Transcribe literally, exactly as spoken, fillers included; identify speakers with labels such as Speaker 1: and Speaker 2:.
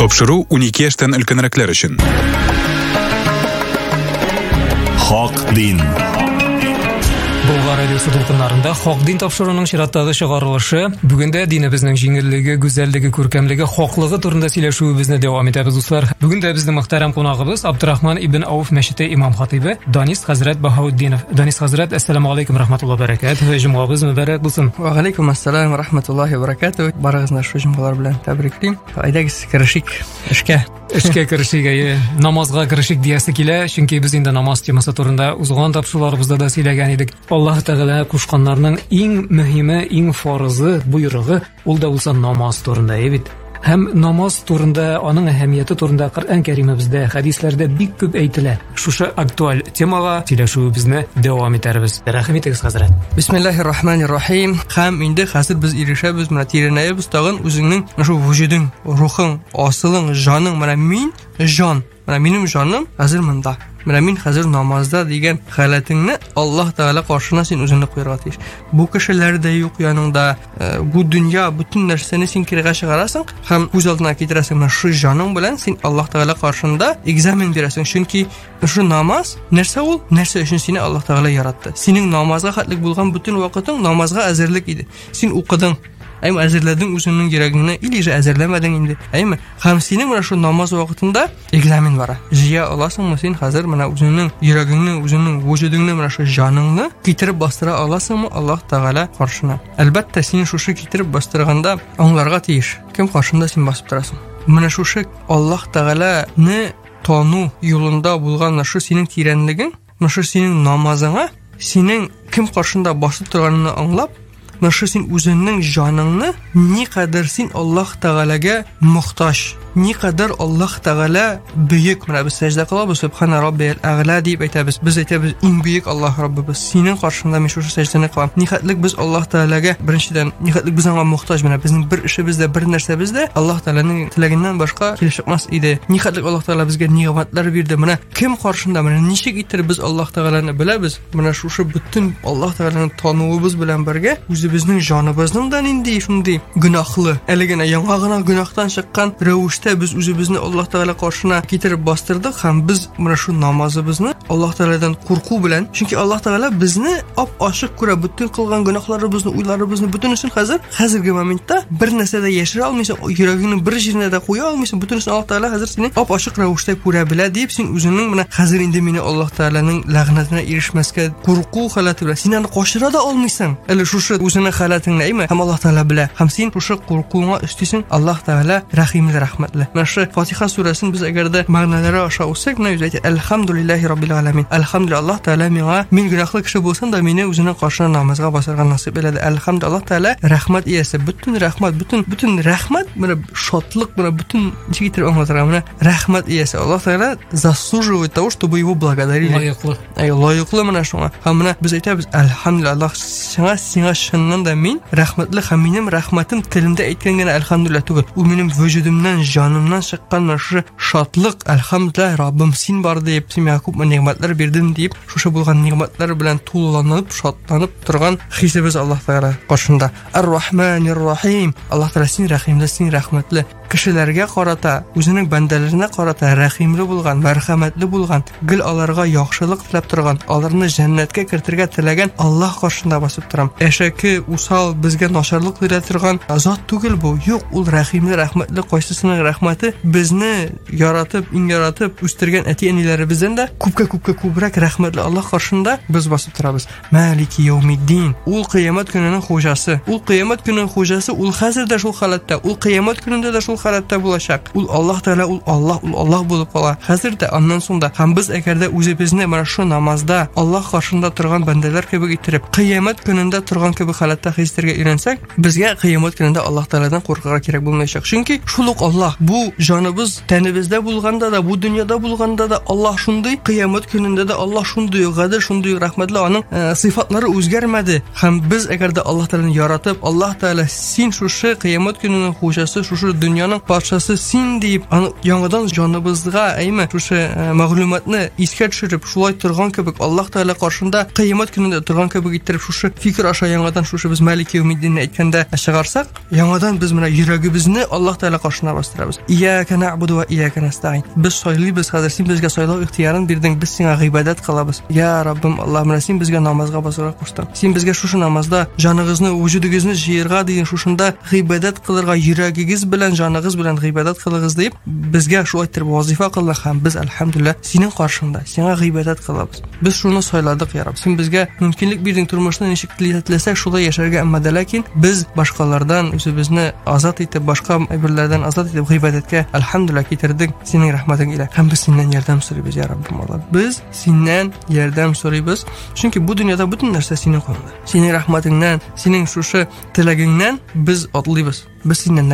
Speaker 1: Тапшыру унике яшьтән өлкәнрәкләр өчен. Хак дин.
Speaker 2: Болгар радиосы дулкыннарында Хак дин тапшыруның чираттагы чыгарылышы. Бүгендә динебезнең җиңеллеге, гүзәллеге, күркәмлеге, хаклыгы турында сөйләшүебезне дәвам итәбез, дуслар. Бүгендә безнең мөхтәрәм кунагыбыз Абдрахман ибн Ауф мәчете имам хатибы Данис хәзрәт Баһаутдинов. Данис хәзрәт, ассаламу алейкум рахматуллаһи ва баракатуһ. Җомгабыз мөбарәк булсын.
Speaker 3: Ва алейкум ассалам ва рахматуллаһи ва баракатуһ. Барыгызны шу җомгалар белән тәбриклим. Әйдәгез, керешик эшкә.
Speaker 2: Эшкә керешик, намазга керешик диясе килә, чөнки без инде намаз темасы турында узган тапшыруларыбызда да сөйләгән идек. Аллаһ Тәгалә кушканнарның иң мөһиме, иң фарызы, буйрыгы ул да булса намаз турында, бит. Һәм намаз турында, аның әһәмияте турында Коръән Кәримебездә, хәдисләрдә бик күп әйтелә. Шушы актуаль темага сөйләшүебезне дәвам итәрбез. Рәхим итегез, хәзрәт.
Speaker 3: Бисмиллаһир-рахманир-рахим. Һәм инде хәзер без ирешәбез менә тирәнәебез тагын үзеңнең шу вujudың, рухың, асылың, җаның, менә мин җан. Менә минем җаным хәзер монда. Менә мин хәзер намазда дигән халәтеңне Аллаһ Тәгалә каршына син үзеңне куярга тиеш. Бу кешеләр дә юк яныңда, бу дөнья, бүтән нәрсәне син кирегә чыгарасың һәм күз алдына китерәсең. Менә шу җаның белән син Аллаһ Тәгалә каршында экзамен бирәсең. Чөнки шу намаз нәрсә ул? Нәрсә өчен сине Аллаһ Тәгалә яратты? Синең намазга хәтлек булган бүтән вакытың намазга әзерлек иде. Син укыдың. Әйме әзерләдең үзеңнең йөрәгеңне, или же әзерләмәдең инде. Әйме һәм синең менә шу намаз вакытында экзамен бара. Җыя аласыңмы син хәзер менә үзеңнең йөрәгеңне, үзеңнең вujudыңны, менә шу җаныңны китереп бастыра аласыңмы Аллаһ Тәгалә каршына? Әлбәттә, син шушы китереп бастырганда аңларга тиеш. Кем каршында син басып торасың? Менә шушы Аллаһ Тәгаләне тану юлында булган шу синең тирәнлегең, менә шу синең намазыңа, синең кем каршында басып торганны аңлап, Нашы син үзеңнең җаныңны никадәр син Аллаһ Тәгаләгә мохтаҗ, никадәр Аллаһ Тәгалә бөек. Менә без сәҗдә кылабыз, субхана раббил әгъла дип әйтәбез. Без әйтәбез, иң бөек Аллаһ Раббыбыз. Синең каршында мин шушы сәҗдәне кылам. Никадәрлек без Аллаһ Тәгаләгә беренчедән, никадәрлек без аңа мохтаҗ. Менә безнең бер эшебез дә, бер нәрсәбез дә Аллаһ Тәгаләнең теләгеннән башка килеп чыкмас иде. Никадәрлек Аллаһ Тәгалә безгә нигъмәтләр бирде. Менә кем каршында, менә ничек итеп без Аллаһ Тәгаләне беләбез? Менә шушы бүтән Аллаһ Тәгаләне тануыбыз белән бергә үзебезнең җаныбызның да нинди шундый гөнаһлы, әле генә яңа гына гөнаһтан чыккан рәвештә без үзебезне Аллаһ Тәгалә каршына китереп бастырдык һәм без менә шу намазыбызны Аллаһ Тәгаләдән курку белән, чөнки Аллаһ Тәгалә безне ап-ачык күрә, бүтән кылган гөнаһларыбызны, уйларыбызны бүтәнесен хәзер хәзерге моментта бер нәрсә дә яшерә алмыйсың, йөрәгеңне бер җиренә дә куя алмыйсың, бүтәнесен Аллаһ Тәгалә хәзер сине ап-ачык рәвештә күрә белә дип, син үзеңнең менә хәзер инде мине Аллаһ Тәгаләнең ләгънәтенә ирешмәскә курку халаты белән син аны кашыра да алмыйсың. Әле шушы үзеңнең халатыңны әйме һәм Аллаһ Тәгалә белә, һәм син шушы куркуңа өстисең. Аллаһ Тәгалә рәхимле, рәхмәтле. Менә шу Фатиха сүрәсен без әгәр дә мәгънәләре аша усак, менә үзе әйтә: "Әлхәмдүлиллаһи раббил аламин". Әлхәмдүлилләһ, Аллаһ Тәгалә миңа, мин гөнаһлы кеше булсам да, мине үзенең каршына намазга басарга насыйп итә. Әлхәмдүлилләһ, Аллаһ Тәгалә рәхмәт иясе, бүтән рәхмәт, бүтән бүтән рәхмәт, менә шатлык, менә бүтән ничек итеп аңлатырга, менә рәхмәт иясе. Аллаһ Тәгалә заслуживает того, чтобы его благодарили.
Speaker 2: Лаеклы.
Speaker 3: Ай, лаеклы менә шуңа. Һәм менә без әйтәбез: "Әлхәмдүлилләһ, Аллаһ сиңа, сиңа шуннан да мин рәхмәтле һәм минем рәхмәтем телемдә әйткән генә әлхәмдүлилләһ түгел. Ул минем вujudымнан, җанымнан чыккан шу шатлык, әлхәмдүлилләһ, Раббым син бар дип, син миңа күп нигъмәтләр бирдең дип, шушы булган нигъмәтләр белән тулыланып, шатланып торган хисебез Аллаһ Тәгалә каршында. Ар-Рахманир-Рахим. Аллаһ Тәгалә син рәхимле, син рәхмәтле. Кешеләргә карата, үзенең бәндәләренә карата рәхимле булган, мәрхәмәтле булган, гел аларга яхшылык теләп торган, аларны җәннәткә кертергә теләгән Аллаһ каршында басып торам. Әшәке, усал, безгә начарлык бирә торган зат түгел бу. Юк, ул рәхимле, рәхмәтле, кайсысының рәхмәте безне яратып, иң яратып үстергән әти-әниләребездән дә күпкә-күпкә күбрәк рәхмәтле Аллаһ каршында без басып торабыз. Малики яумиддин. Ул кыямәт көненең хуҗасы. Ул кыямәт көненең хуҗасы, ул хәзер дә шул халатта, ул кыямәт көнендә дә шул халатта булачак. Ул Аллаһ Тәгалә, ул Аллаһ, ул Аллаһ булып кала. Хәзер дә, аннан соң да. Һәм без әгәр дә үзебезне менә шу намазда Аллаһ каршында торган бәндәләр кебек иттереп, кыямәт көнендә торган кебек халатта хис итәргә өйрәнсәк, безгә кыямәт көнендә Аллаһ Тәгаләдән куркырга кирәк булмаячак. Чөнки шул ук Аллаһ, бу җаныбыз тәнебездә булганда да, бу дөньяда булганда да Аллаһ шундый, кыямәт көнендә дә Аллаһ шундый гадел, шундый рәхмәтле, аның ә, сыйфатлары үзгәрмәде. Һәм без әгәр дә Аллаһ Тәгаләне яратып, Аллаһ Тәгалә син шушы кыямәт көненең хуҗасы, шушы дөньяның дөньяның патшасы син дип, аны яңадан җаныбызга, әйме, шушы мәгълүматны искә төшереп, шулай торган кебек, Аллаһ Тәгалә каршында кыямәт көнендә торган кебек иттереп, шушы фикер аша яңадан шушы без Малик Яумиддинне әйткәндә чыгарсак, яңадан без менә йөрәгебезне Аллаһ Тәгалә каршына бастырабыз. Ияка нәгъбуду ва ияка настаин. Без сайлыйбыз, хәзер син безгә сайлау ихтыярын бирдең, без сиңа гыйбадәт кылабыз. Я Раббым, Аллаһ, менә син безгә намазга басырга куштың. Син безгә шушы намазда җаныгызны, вujudыгызны җыярга дигән шушында гыйбадәт кылырга, йөрәгегез белән, җаныгыз белән гыйбадәт кылыгыз дип, безгә шу әйттереп вазифа кылды һәм без әлхәмдүлилләh синең каршында, сиңа гыйбадәт кылабыз. Без шуны сайладык, я Рабб. Син безгә мөмкинлек бирдең тормышны ничек теләсәк шулай яшәргә, әмма дә ләкин без башкалардан үзебезне азат итеп, башка әйберләрдән азат итеп гыйбадәткә әлхәмдүлилләh китердең синең рәхмәтең илә. Һәм без синнән ярдәм сорыйбыз, я Раббым Аллаһ. Без синнән ярдәм сорыйбыз, чөнки бу дөньяда бөтен нәрсә синең кулыңда. Синең рәхмәтеңнән, синең шушы теләгеңнән без атлыйбыз. Без синнән